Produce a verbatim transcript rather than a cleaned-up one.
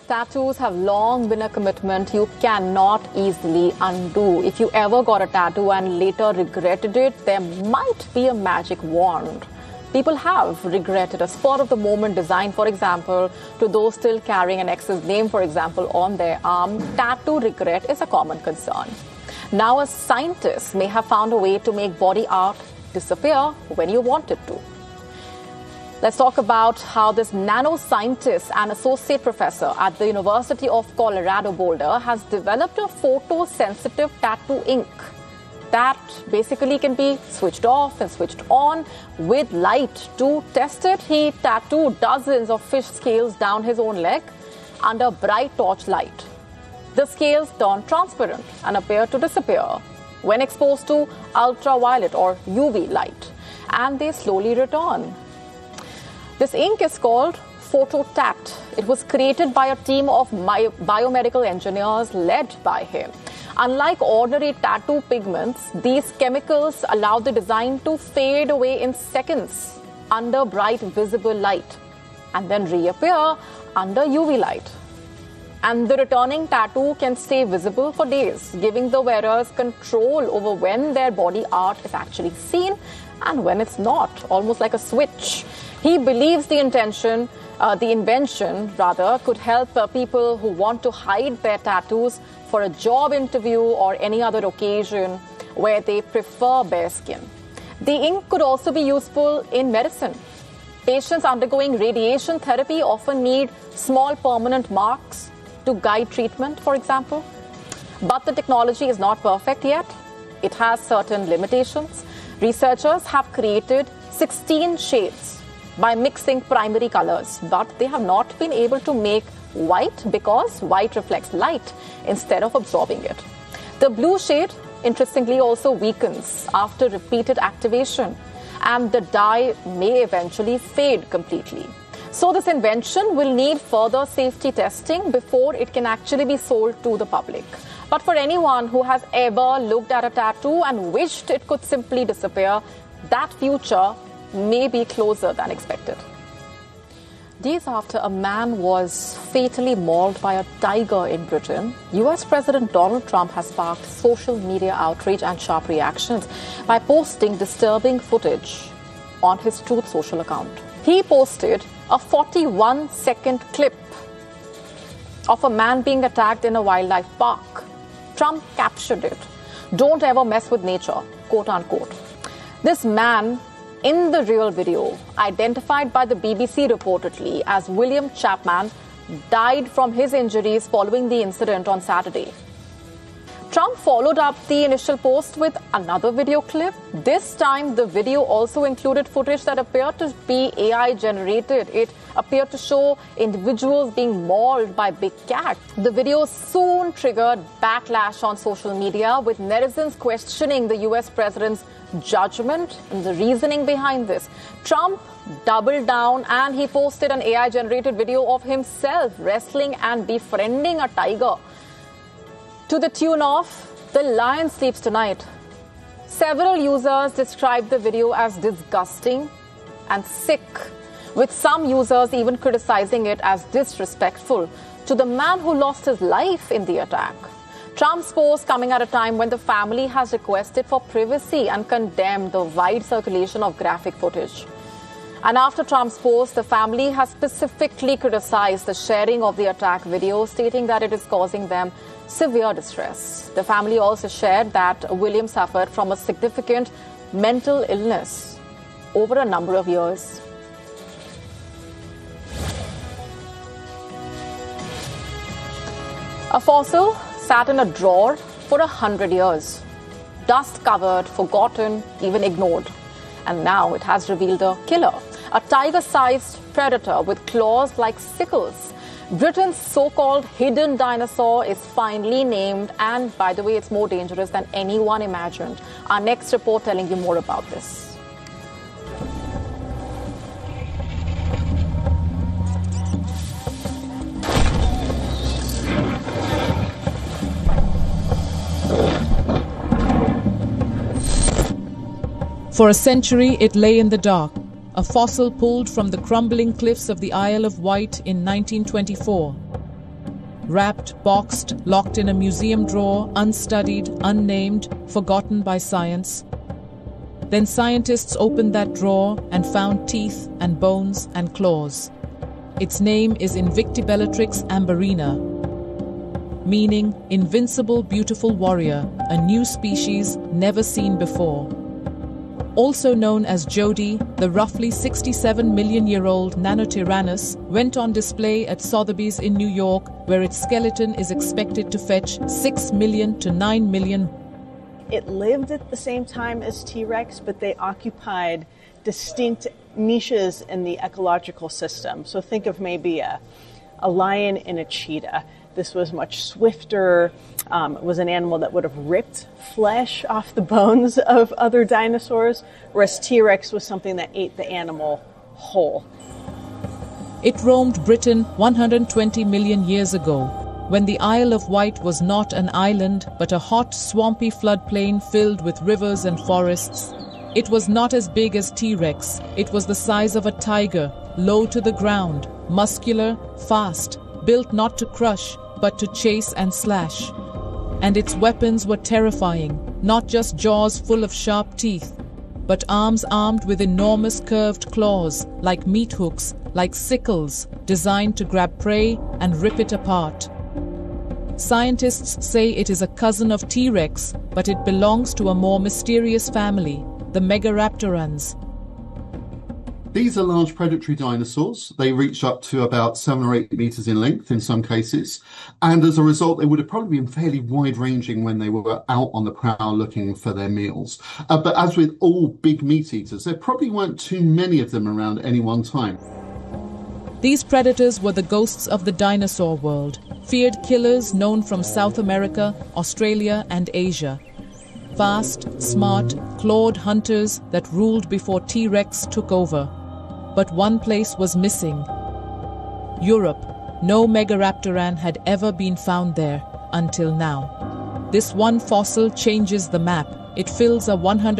tattoos have long been a commitment you cannot easily undo. If you ever got a tattoo and later regretted it, there might be a magic wand. People have regretted a spur-of-the-moment design, for example, to those still carrying an ex's name, for example, on their arm. Tattoo regret is a common concern. Now, a scientist may have found a way to make body art disappear when you want it to. Let's talk about how this nanoscientist and associate professor at the University of Colorado Boulder has developed a photosensitive tattoo ink that basically can be switched off and switched on with light. To test it, he tattooed dozens of fish scales down his own leg under bright torch light. The scales turn transparent and appear to disappear when exposed to ultraviolet or U V light, and they slowly return. This ink is called PhotoTat. It was created by a team of biomedical engineers led by him. Unlike ordinary tattoo pigments, these chemicals allow the design to fade away in seconds under bright visible light and then reappear under U V light. And the returning tattoo can stay visible for days, giving the wearers control over when their body art is actually seen and when it's not, almost like a switch. He believes the intention, uh, the invention rather, could help uh, people who want to hide their tattoos for a job interview or any other occasion where they prefer bare skin. The ink could also be useful in medicine. Patients undergoing radiation therapy often need small permanent marks to guide treatment, for example. But the technology is not perfect yet. It has certain limitations. Researchers have created sixteen shades by mixing primary colors, but they have not been able to make white because white reflects light instead of absorbing it. The blue shade, interestingly, also weakens after repeated activation, and the dye may eventually fade completely. So this invention will need further safety testing before it can actually be sold to the public. But for anyone who has ever looked at a tattoo and wished it could simply disappear, that future may be closer than expected. Days after a man was fatally mauled by a tiger in Britain, U S President Donald Trump has sparked social media outrage and sharp reactions by posting disturbing footage on his Truth Social account. He posted a forty-one second clip of a man being attacked in a wildlife park. Trump captured it, "Don't ever mess with nature," quote unquote. This man in the real video, identified by the B B C reportedly as William Chapman, died from his injuries following the incident on Saturday. Trump followed up the initial post with another video clip. This time, the video also included footage that appeared to be A I generated. It appeared to show individuals being mauled by big cats. The video soon triggered backlash on social media, with netizens questioning the U S president's judgment and the reasoning behind this. Trump doubled down and he posted an A I generated video of himself wrestling and befriending a tiger to the tune of "The Lion Sleeps Tonight." Several users described the video as disgusting and sick, with some users even criticizing it as disrespectful to the man who lost his life in the attack. Trump's post coming at a time when the family has requested for privacy and condemned the wide circulation of graphic footage. And after Trump's post, the family has specifically criticized the sharing of the attack video, stating that it is causing them severe distress. The family also shared that William suffered from a significant mental illness over a number of years. A fossil sat in a drawer for a hundred years, dust-covered, forgotten, even ignored. And now it has revealed a killer, a tiger-sized predator with claws like sickles. Britain's so-called hidden dinosaur is finally named, and by the way, it's more dangerous than anyone imagined. Our next report telling you more about this. For a century, it lay in the dark, a fossil pulled from the crumbling cliffs of the Isle of Wight in nineteen twenty-four. wrapped, boxed, locked in a museum drawer, unstudied, unnamed, forgotten by science. Then scientists opened that drawer and found teeth and bones and claws. Its name is Invictibellatrix amberina, meaning invincible, beautiful warrior, a new species never seen before. Also known as Jody, the roughly sixty-seven million year old Nanotyrannus went on display at Sotheby's in New York, where its skeleton is expected to fetch six million to nine million. It lived at the same time as T-Rex, but they occupied distinct niches in the ecological system. So think of maybe a, a lion and a cheetah. This was much swifter, um, it was an animal that would have ripped flesh off the bones of other dinosaurs, whereas T-Rex was something that ate the animal whole. It roamed Britain one hundred twenty million years ago, when the Isle of Wight was not an island but a hot, swampy floodplain filled with rivers and forests. It was not as big as T-Rex. It was the size of a tiger, low to the ground, muscular, fast, built not to crush, but to chase and slash. And its weapons were terrifying, not just jaws full of sharp teeth, but arms armed with enormous curved claws, like meat hooks, like sickles, designed to grab prey and rip it apart. Scientists say it is a cousin of T-Rex, but it belongs to a more mysterious family, the Megaraptorans. These are large predatory dinosaurs. They reach up to about seven or eight meters in length in some cases. And as a result, they would have probably been fairly wide-ranging when they were out on the prowl looking for their meals. Uh, but as with all big meat eaters, there probably weren't too many of them around at any one time. These predators were the ghosts of the dinosaur world, feared killers known from South America, Australia, and Asia. Fast, smart, clawed hunters that ruled before T-Rex took over. But one place was missing. Europe. No Megaraptoran had ever been found there until now. This one fossil changes the map. It fills a one hundred